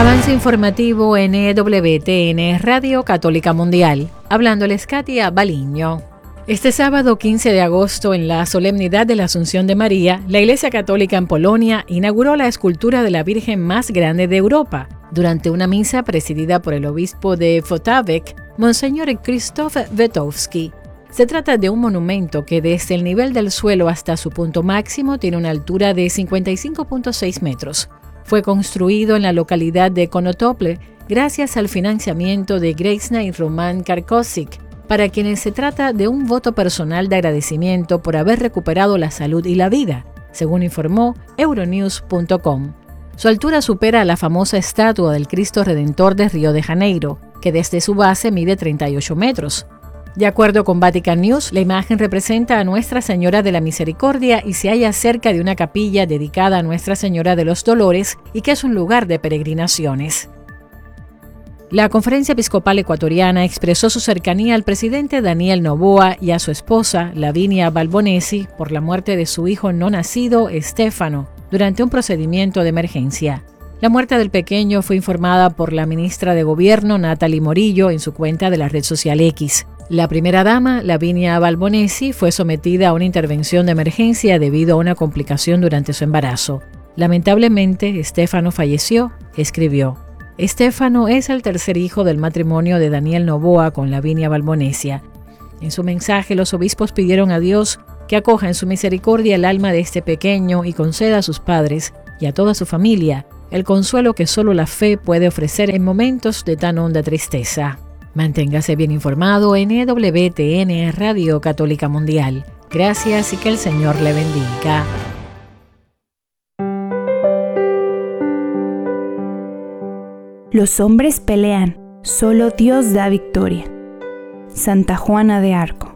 Avance informativo en EWTN Radio Católica Mundial. Hablándoles Katia Baliño. Este sábado 15 de agosto, en la solemnidad de la Asunción de María, la Iglesia Católica en Polonia inauguró la escultura de la Virgen más grande de Europa, durante una misa presidida por el obispo de Włocławek, Monseñor Krzysztof Wetowski. Se trata de un monumento que desde el nivel del suelo hasta su punto máximo tiene una altura de 55.6 metros. Fue construido en la localidad de Konotople gracias al financiamiento de Grejna y Roman Karkosik, para quienes se trata de un voto personal de agradecimiento por haber recuperado la salud y la vida, según informó Euronews.com. Su altura supera a la famosa estatua del Cristo Redentor de Río de Janeiro, que desde su base mide 38 metros. De acuerdo con Vatican News, la imagen representa a Nuestra Señora de la Misericordia y se halla cerca de una capilla dedicada a Nuestra Señora de los Dolores y que es un lugar de peregrinaciones. La Conferencia Episcopal Ecuatoriana expresó su cercanía al presidente Daniel Noboa y a su esposa, Lavinia Balbonesi, por la muerte de su hijo no nacido, Stefano, durante un procedimiento de emergencia. La muerte del pequeño fue informada por la ministra de Gobierno, Natalie Morillo, en su cuenta de la red social X. La primera dama, Lavinia Balbonesi, fue sometida a una intervención de emergencia debido a una complicación durante su embarazo. Lamentablemente, Stefano falleció, escribió. Stefano es el tercer hijo del matrimonio de Daniel Noboa con Lavinia Balbonesi. En su mensaje, los obispos pidieron a Dios que acoja en su misericordia el alma de este pequeño y conceda a sus padres y a toda su familia el consuelo que solo la fe puede ofrecer en momentos de tan honda tristeza. Manténgase bien informado en EWTN Radio Católica Mundial. Gracias y que el Señor le bendiga. Los hombres pelean, solo Dios da victoria. Santa Juana de Arco.